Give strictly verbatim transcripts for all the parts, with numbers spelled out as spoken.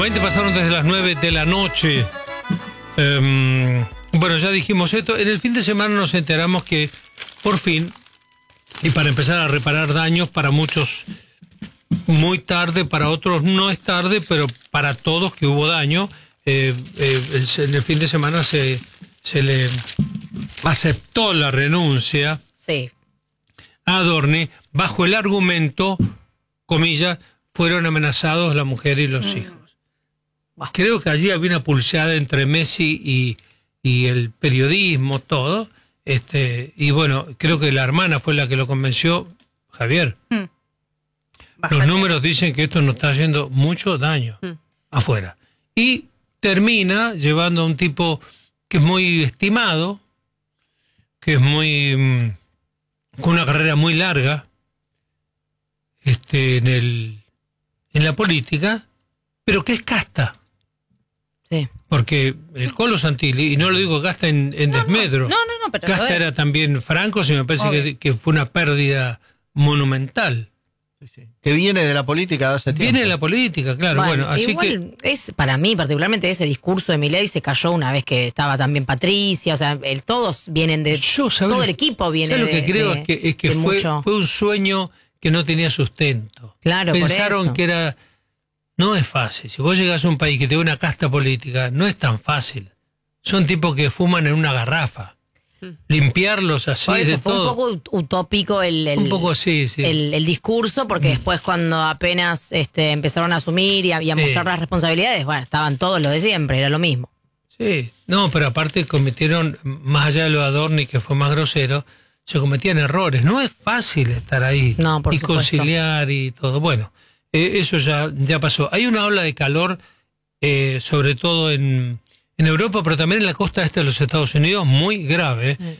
veinte pasaron desde las nueve de la noche. Um, bueno, ya dijimos esto. En el fin de semana nos enteramos que, por fin, y para empezar a reparar daños, para muchos muy tarde, para otros no es tarde, pero para todos que hubo daño, eh, eh, en el fin de semana se, se le aceptó la renuncia sí. a Adorni bajo el argumento, comillas, fueron amenazados la mujer y los mm. hijos. Bah. Creo que allí había una pulseada entre Messi y, y el periodismo, todo. Este, y bueno, creo que la hermana fue la que lo convenció, Javier. Mm. Los números dicen que esto nos está haciendo mucho daño mm. afuera. Y termina llevando a un tipo que es muy estimado, que es muy... con una carrera muy larga este, en, el, en la política, pero que es casta. Sí. Porque el Colo Santilli, y no lo digo casta en, en no, desmedro, no, no, no, pero casta era también Franco, y me parece que, que fue una pérdida monumental. Sí, sí. Que viene de la política de hace tiempo. Viene de la política, claro. Bueno, bueno así igual que es para mí particularmente ese discurso de Milei se cayó una vez que estaba también Patricia, o sea, el, todos vienen de yo, todo el equipo viene de. Lo que creo de, es que, es que fue, fue un sueño que no tenía sustento. Claro, pensaron por eso. que era. No es fácil. Si vos llegás a un país que tiene una casta política, no es tan fácil. Son tipos que fuman en una garrafa. Hmm. Limpiarlos así por eso de fue todo. un poco utópico el, el, un poco así, sí. el, el discurso, porque hmm. después cuando apenas este, empezaron a asumir y a, y a sí. mostrar las responsabilidades, bueno, estaban todos los de siempre, era lo mismo. Sí, no, pero aparte cometieron, más allá de lo de Adorni, que fue más grosero, se cometían errores. No es fácil estar ahí no, por y supuesto. conciliar y todo. Bueno. Eh, eso ya, ya pasó. Hay una ola de calor, eh, sobre todo en, en Europa, pero también en la costa este de los Estados Unidos, muy grave. Sí.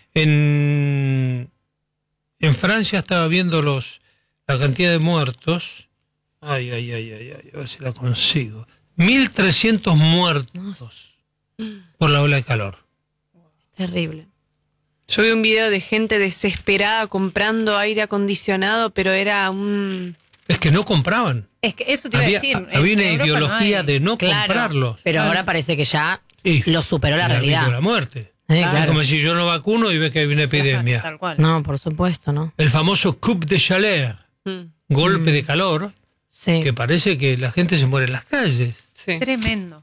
En, en Francia estaba viendo los la cantidad de muertos. Ay, ay, ay, ay, ay, a ver si la consigo. mil trescientos muertos por la ola de calor. Es terrible. Yo vi un video de gente desesperada comprando aire acondicionado, pero era un... Es que no compraban. Es que eso te iba había, a decir. Había una ideología no de no claro, comprarlos. Pero claro. ahora parece que ya y lo superó la, la realidad. La muerte. Eh, claro. Es como si yo no vacuno y ves que hay una epidemia. Tal cual. No, por supuesto, ¿no? El famoso coup de chaleur, mm. golpe mm. de calor, sí. que parece que la gente se muere en las calles. Sí. Tremendo.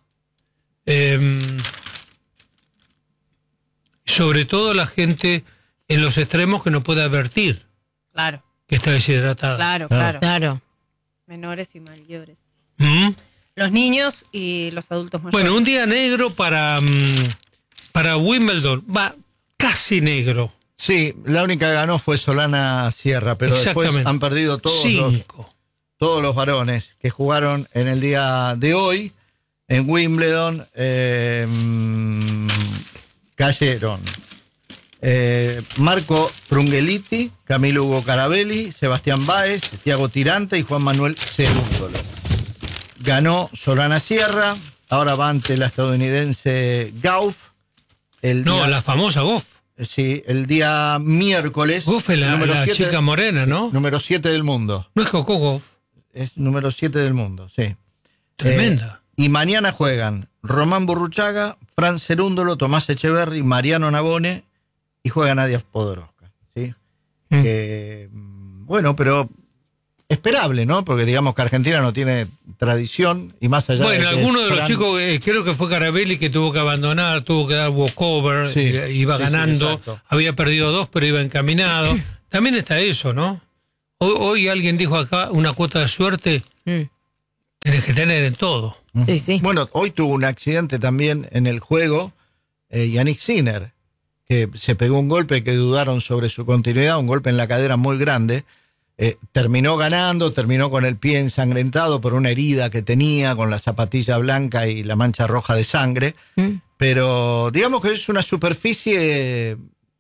Eh, sobre todo la gente en los extremos que no puede advertir. Claro. Que está deshidratada. Claro, claro. Claro. Menores y mayores. ¿Mm? Los niños y los adultos mayores. Bueno, un día negro para, um, para Wimbledon. Va, casi negro. Sí, la única que ganó fue Solana Sierra, pero después han perdido todos los, todos los varones que jugaron en el día de hoy en Wimbledon. Eh, cayeron. Eh, Marco Prungeliti, Camilo Hugo Carabelli, Sebastián Báez, Thiago Tirante y Juan Manuel Cerúndolo. Ganó Solana Sierra, ahora va ante la estadounidense Gauff. El no, día, la famosa Gauff. Sí, el día miércoles. Gauff es la, la siete, chica morena, ¿no? Número siete del mundo. No es Coco Gauff. Es número siete del mundo, sí. Tremenda. Eh, y mañana juegan Román Burruchaga, Fran Cerúndolo, Tomás Echeverry, Mariano Navone y juega Nadia Podoroska, ¿sí? Mm. Que, bueno, pero esperable, ¿no? Porque digamos que Argentina no tiene tradición y más allá bueno, de... Bueno, algunos de los Fran... chicos, eh, creo que fue Carabelli que tuvo que abandonar, tuvo que dar walkover, sí, eh, iba sí, ganando, sí, había perdido dos pero iba encaminado. También está eso, ¿no? Hoy, hoy alguien dijo acá, una cuota de suerte mm. tenés que tener en todo. Sí, sí. Bueno, hoy tuvo un accidente también en el juego, eh, Yannick Sinner, que se pegó un golpe que dudaron sobre su continuidad, un golpe en la cadera muy grande. Eh, terminó ganando, terminó con el pie ensangrentado por una herida que tenía, con la zapatilla blanca y la mancha roja de sangre. Mm. Pero digamos que es una superficie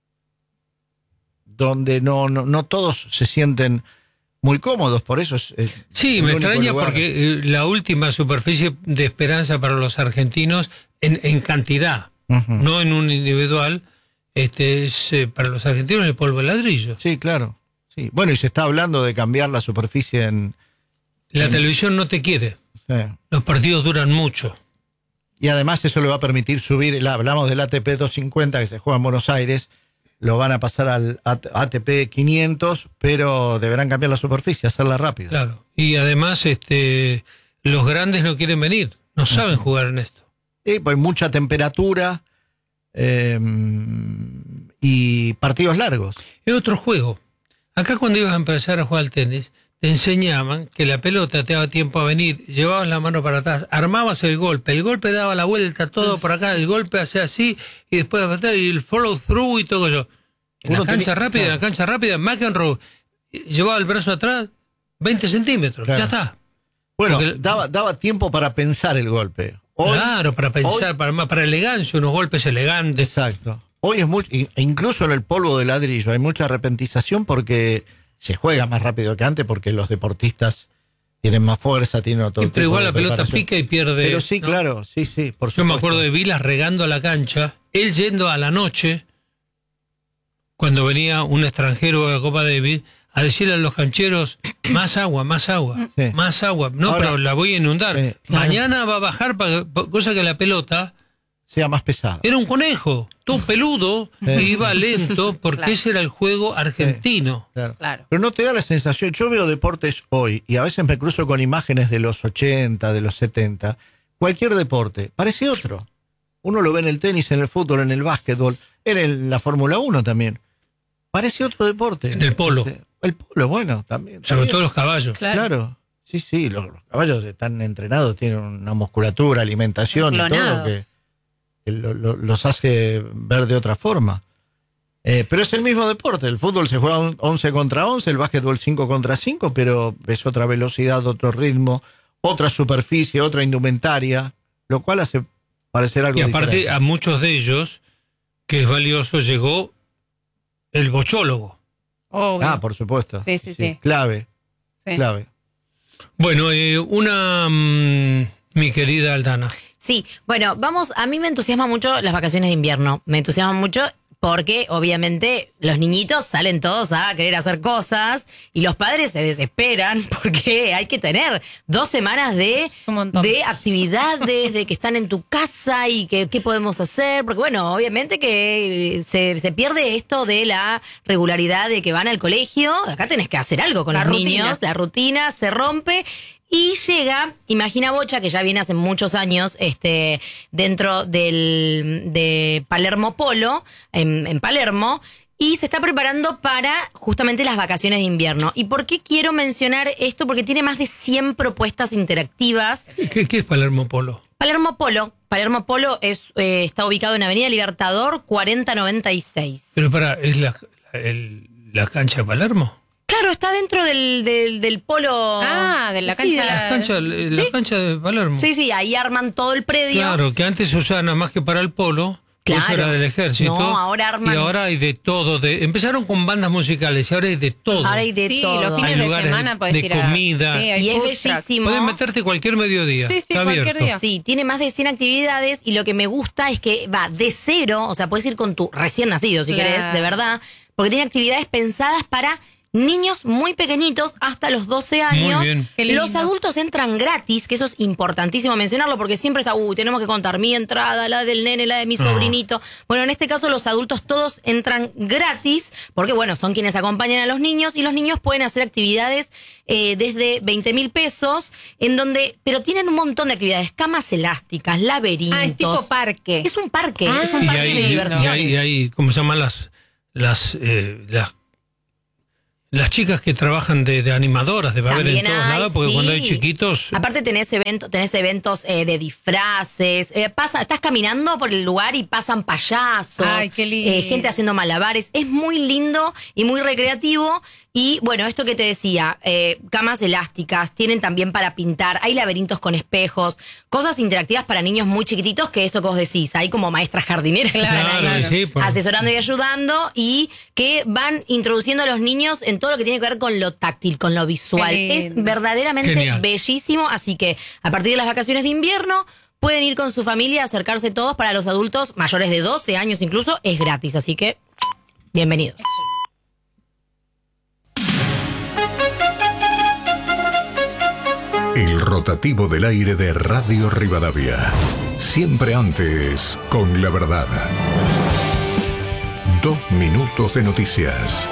donde no, no, no todos se sienten muy cómodos, por eso es... es sí, me extraña lugar. Porque la última superficie de esperanza para los argentinos en, en cantidad, uh-huh. no en un individual, este es eh, para los argentinos el polvo de ladrillo. Sí, claro. Sí. Bueno, y se está hablando de cambiar la superficie en... La en... televisión no te quiere. Sí. Los partidos duran mucho. Y además eso le va a permitir subir, el, hablamos del A T P doscientos cincuenta que se juega en Buenos Aires, lo van a pasar al A T P quinientos, pero deberán cambiar la superficie, hacerla rápida. Claro. Y además este, los grandes no quieren venir, no saben uh-huh. jugar en esto. Sí, pues mucha temperatura eh, y partidos largos. Es otro juego. Acá cuando ibas a empezar a jugar al tenis, te enseñaban que la pelota te daba tiempo a venir, llevabas la mano para atrás, armabas el golpe, el golpe daba la vuelta todo por acá, el golpe hacía así, y después y el follow through y todo eso. En Uno la cancha tenía, rápida, claro. en la cancha rápida, McEnroe llevaba el brazo atrás veinte centímetros, claro. ya está. Bueno, Porque, daba, daba tiempo para pensar el golpe. Hoy, claro, para pensar, hoy, para, para elegancia, unos golpes elegantes. Exacto. Hoy es mucho, incluso en el polvo de ladrillo hay mucha arrepentización porque se juega más rápido que antes, porque los deportistas tienen más fuerza, tienen otro Pero igual la pelota pica y pierde. Pero sí, ¿no? Claro, sí, sí, por Yo me acuerdo de Vilas regando la cancha, él yendo a la noche, cuando venía un extranjero de la Copa Davis, a decirle a los cancheros, más agua, más agua, sí. más agua. No, Ahora, pero la voy a inundar. Eh, claro. Mañana va a bajar, para, cosa que la pelota sea más pesada. Era un conejo, todo peludo, sí. e iba lento, porque claro. ese era el juego argentino. Sí, claro. Claro. Pero no te da la sensación, yo veo deportes hoy, y a veces me cruzo con imágenes de los ochenta, de los setenta, cualquier deporte, parece otro. Uno lo ve en el tenis, en el fútbol, en el básquetbol, en el, la Fórmula uno también. Parece otro deporte. En el polo. El polo, bueno, también. Sobre también. todo los caballos. Claro. claro. Sí, sí, los, los caballos están entrenados, tienen una musculatura, alimentación y todo que, que lo, lo, los hace ver de otra forma. Eh, pero es el mismo deporte. El fútbol se juega once contra once, el básquetbol cinco contra cinco, pero es otra velocidad, otro ritmo, otra superficie, otra indumentaria, lo cual hace parecer algo diferente. Y aparte, diferente. A muchos de ellos, que es valioso, llegó el bochólogo. Obvio. Ah, por supuesto. Sí, sí, sí. sí. Clave. Sí. Clave. Bueno, eh, una, mmm, mi querida Aldana. Sí, bueno, vamos, a mí me entusiasma mucho las vacaciones de invierno. Me entusiasma mucho porque obviamente los niñitos salen todos a querer hacer cosas y los padres se desesperan porque hay que tener dos semanas de, de actividades, de que están en tu casa y que qué podemos hacer. Porque bueno, obviamente que se, se pierde esto de la regularidad de que van al colegio. Acá tenés que hacer algo con la los rutina. niños. La rutina se rompe. Y llega, imagina Bocha, que ya viene hace muchos años este, dentro del, de Palermo Polo, en, en Palermo, y se está preparando para justamente las vacaciones de invierno. ¿Y por qué quiero mencionar esto? Porque tiene más de cien propuestas interactivas. ¿Qué, qué es Palermo Polo? Palermo Polo. Palermo Polo es, eh, está ubicado en Avenida Libertador cuarenta noventa y seis. Pero para, ¿es la, el, la cancha de Palermo? Claro, está dentro del, del, del polo. Ah, de la cancha. Sí, de la, cancha, la ¿Sí? cancha de Palermo. Sí, sí, ahí arman todo el predio. Claro, que antes se usaba nada más que para el polo. Claro. Eso era del ejército. No, ahora arman. Y ahora hay de todo. De, empezaron con bandas musicales y ahora hay de todo. Ahora hay de sí, todo. los fines hay de semana puedes de ir a... comida. Sí, y es bellísimo. Puedes meterte cualquier mediodía. Sí, sí, está cualquier abierto. día. Sí, tiene más de cien actividades y lo que me gusta es que va de cero, o sea, puedes ir con tu recién nacido si claro. querés, de verdad, porque tiene actividades pensadas para niños muy pequeñitos hasta los doce años. Muy bien. Los adultos entran gratis, que eso es importantísimo mencionarlo porque siempre está, uy, tenemos que contar mi entrada, la del nene, la de mi No. sobrinito. Bueno, en este caso los adultos todos entran gratis porque, bueno, son quienes acompañan a los niños y los niños pueden hacer actividades eh, desde veinte mil pesos, en donde, pero tienen un montón de actividades, camas elásticas, laberintos. Ah, es tipo parque. Es un parque, Ah. es un Y parque hay, de y diversión. hay, y hay, ¿cómo se llaman las las eh, las Las chicas que trabajan de, de animadoras, debe haber en También todos hay, lados, porque sí. cuando hay chiquitos... Aparte tenés, evento, tenés eventos eh, de disfraces, eh, pasa, estás caminando por el lugar y pasan payasos, Ay, qué lindo. eh, gente haciendo malabares, es muy lindo y muy recreativo. Y bueno, esto que te decía, eh, camas elásticas, tienen también para pintar, hay laberintos con espejos, cosas interactivas para niños muy chiquititos, que eso que vos decís, hay como maestras jardineras que Claro, están ahí sí, por- asesorando y ayudando y que van introduciendo a los niños en todo lo que tiene que ver con lo táctil, con lo visual. Qué Es lindo. verdaderamente Genial. bellísimo, así que a partir de las vacaciones de invierno pueden ir con su familia, acercarse todos. Para los adultos mayores de doce años incluso es gratis, así que bienvenidos. El rotativo del aire de Radio Rivadavia. Siempre antes, con la verdad. Dos minutos de noticias.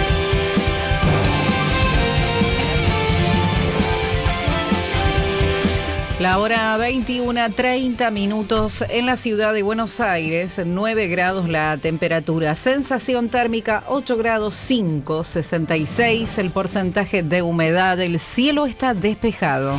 La hora veintiuna treinta minutos en la ciudad de Buenos Aires, nueve grados la temperatura, sensación térmica ocho grados cinco, sesenta y seis el porcentaje de humedad, el cielo está despejado.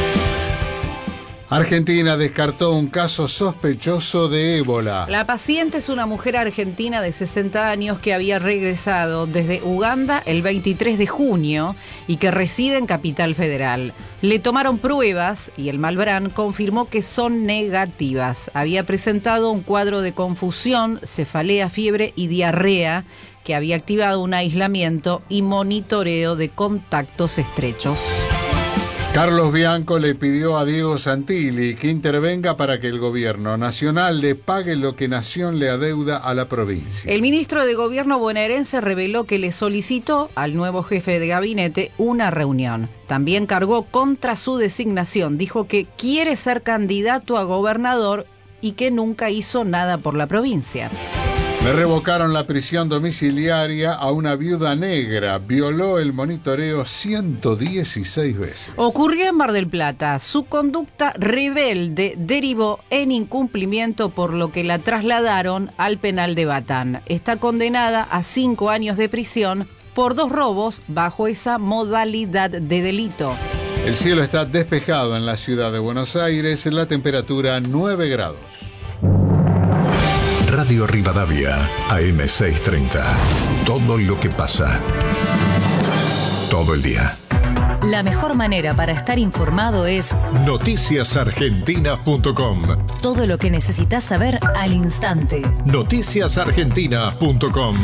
Argentina descartó un caso sospechoso de ébola. La paciente es una mujer argentina de sesenta años que había regresado desde Uganda el veintitrés de junio y que reside en Capital Federal. Le tomaron pruebas y el Malbrán confirmó que son negativas. Había presentado un cuadro de confusión, cefalea, fiebre y diarrea que había activado un aislamiento y monitoreo de contactos estrechos. Carlos Bianco le pidió a Diego Santilli que intervenga para que el gobierno nacional le pague lo que Nación le adeuda a la provincia. El ministro de Gobierno bonaerense reveló que le solicitó al nuevo jefe de gabinete una reunión. También cargó contra su designación. Dijo que quiere ser candidato a gobernador y que nunca hizo nada por la provincia. Le revocaron la prisión domiciliaria a una viuda negra. Violó el monitoreo ciento dieciséis veces. Ocurrió en Mar del Plata. Su conducta rebelde derivó en incumplimiento, por lo que la trasladaron al penal de Batán. Está condenada a cinco años de prisión por dos robos bajo esa modalidad de delito. El cielo está despejado en la ciudad de Buenos Aires, la temperatura nueve grados. Radio Rivadavia, A M seiscientos treinta. Todo lo que pasa. Todo el día. La mejor manera para estar informado es noticias argentinas punto com. Todo lo que necesitas saber al instante. noticias argentinas punto com.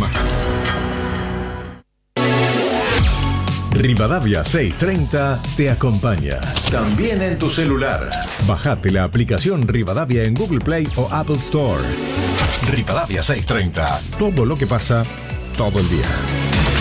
Rivadavia seiscientos treinta te acompaña. También en tu celular. Bajate la aplicación Rivadavia en Google Play o Apple Store. Rivadavia seiscientos treinta. Todo lo que pasa, todo el día.